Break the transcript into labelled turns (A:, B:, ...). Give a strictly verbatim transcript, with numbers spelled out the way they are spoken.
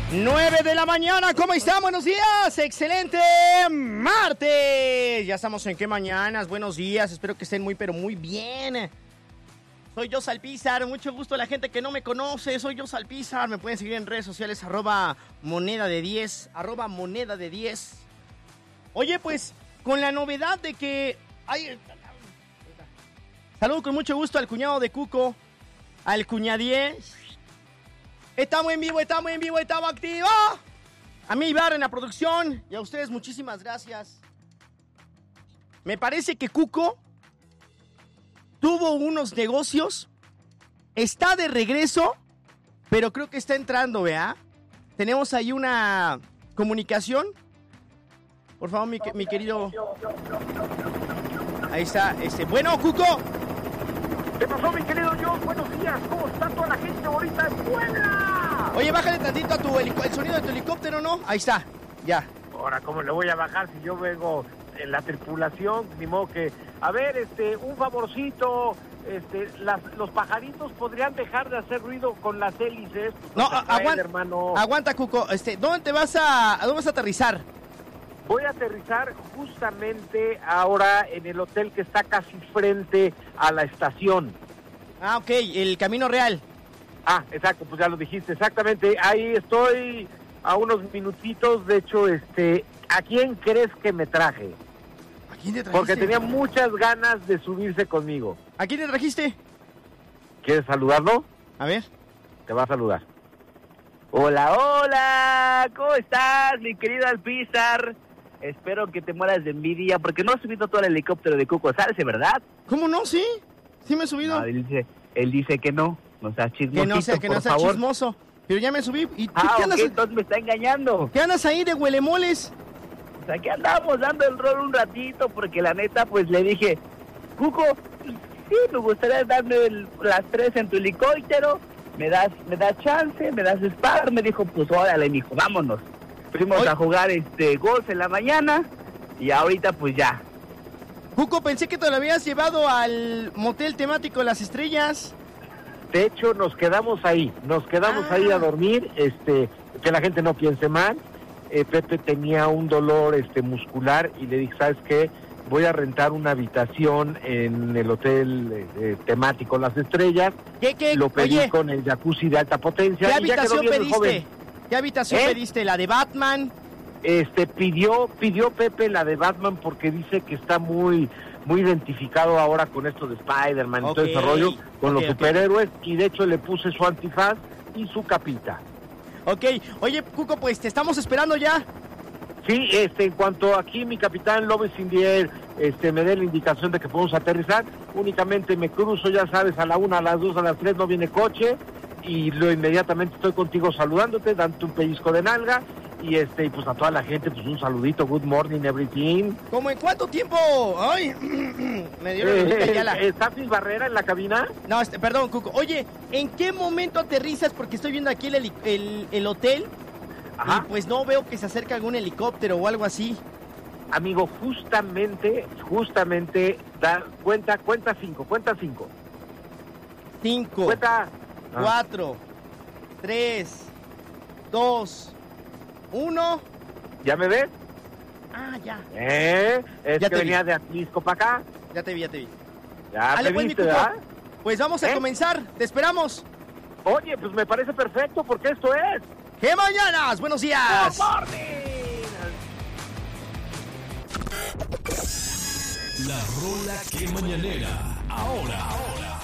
A: nueve de la mañana, ¿cómo están? Buenos días, excelente martes. Ya estamos en qué mañanas, buenos días, espero que estén muy pero muy bien. Soy yo Salpizar, mucho gusto a la gente que no me conoce, soy yo Salpizar, me pueden seguir en redes sociales, arroba moneda de diez, arroba moneda de diez. Oye, pues, con la novedad de que hay... Saludo con mucho gusto al cuñado de Cuco, al cuñadié. Estamos en vivo, estamos en vivo, estamos activos. A mí Ibarra en la producción y a ustedes muchísimas gracias. Me parece que Cuco tuvo unos negocios, está de regreso, pero creo que está entrando, ¿vea? Tenemos ahí una comunicación. Por favor, mi, mi querido... Ahí está, este... Bueno, Cuco.
B: ¿Qué pasó, mi querido John? Buenos días. ¿Cómo está toda la gente ahorita en Puebla?
A: Oye, bájale tantito a tu helic- el sonido de tu helicóptero, ¿no? Ahí está, ya.
B: Ahora, ¿cómo le voy a bajar si yo vengo en la tripulación? Ni modo que... A ver, este, un favorcito... Este, las, los pajaritos podrían dejar de hacer ruido con las hélices.
A: No, aguanta,
B: hermano.
A: Aguanta, Cuco. Este, ¿dónde te vas a, a dónde vas a aterrizar?
B: Voy a aterrizar justamente ahora en el hotel que está casi frente a la estación.
A: Ah, ok, el Camino Real.
B: Ah, exacto, pues ya lo dijiste, exactamente. Ahí estoy a unos minutitos. De hecho, este, ¿a quién crees que me traje?
A: ¿A quién te trajiste?
B: Porque tenía muchas ganas de subirse conmigo.
A: ¿A quién te trajiste?
B: ¿Quieres saludarlo?
A: A ver.
B: Te va a saludar.
C: Hola, hola, ¿cómo estás, mi querido Alpizar? Espero que te mueras de envidia, porque no has subido todo el helicóptero de Cuco Salce, ¿verdad?
A: ¿Cómo no? Sí, sí me he subido.
C: No, él dice, él dice que no, no seas chismosito,
A: que no sea, que
C: por
A: no sea
C: favor.
A: chismoso. Pero ya me subí. ¿Y tú
C: Ah,
A: qué
C: ok,
A: andas?
C: entonces me está engañando.
A: ¿Qué andas ahí de huelemoles?
C: Pues aquí andamos dando el rol un ratito, porque la neta, pues le dije, Cuco, sí, me gustaría darme el, las tres en tu helicóptero, me das, me das chance, me das spar. Me dijo, pues órale, mijo, vámonos. Fuimos
A: Oy.
C: a jugar este golf en la mañana. Y ahorita pues ya.
A: Cuco, pensé que te lo habías llevado al motel temático Las Estrellas.
B: De hecho, nos quedamos ahí, nos quedamos
A: Ah.
B: ahí a dormir, este, que la gente no piense mal. Eh, Pepe tenía un dolor este muscular y le dije, ¿sabes qué? Voy a rentar una habitación en el hotel eh, eh, temático Las Estrellas.
A: ¿Qué, qué?
B: Lo pedí
A: Oye,
B: con el jacuzzi de alta potencia.
A: ¿qué
B: y ya quedó
A: habitación
B: bien el
A: pediste?
B: joven.
A: ¿Qué habitación
B: ¿Eh?
A: pediste? ¿La de Batman?
B: Este pidió pidió Pepe la de Batman porque dice que está muy muy identificado ahora con esto de Spider-Man y todo
A: Ok,
B: ese rollo con
A: ok,
B: los
A: ok.
B: superhéroes, y de hecho le puse su antifaz y su capita.
A: Ok, oye, Cuco, pues te estamos esperando ya.
B: Sí, este, en cuanto aquí mi capitán López Indier este, me dé la indicación de que podemos aterrizar, únicamente me cruzo, ya sabes, a la una, a las dos, a las tres no viene coche, y lo inmediatamente estoy contigo saludándote, dándote un pellizco de nalga, y este, y pues a toda la gente, pues un saludito, good morning, everything.
A: ¿Cómo en cuánto tiempo? Ay, me dio la
B: Eh,
A: lomita ya la...
B: ¿Está Fis Barrera en la cabina?
A: No, este, perdón, Cuco. Oye, ¿en qué momento aterrizas? Porque estoy viendo aquí el, heli- el, el hotel.
B: Ajá.
A: Y pues no veo que se acerque algún helicóptero o algo así.
B: Amigo, justamente, justamente, da, cuenta, cuenta cinco, cuenta cinco.
A: Cinco,
B: Cuenta... Ah.
A: cuatro, tres, dos, uno.
B: ¿Ya me ves?
A: Ah, ya.
B: ¿Eh? Es
A: Ya
B: que
A: te vi.
B: venía de Atlisco para acá.
A: Ya te vi, ya te vi.
B: Ya
A: Ale,
B: te
A: pues, mi
B: viste,
A: Cuco.
B: ¿verdad?
A: Pues vamos a
B: ¿Eh?
A: comenzar. Te esperamos.
B: Oye, pues me parece perfecto porque esto es...
A: ¡Qué mañanas! ¡Buenos días!
D: La rola que mañanera. Ahora, ahora.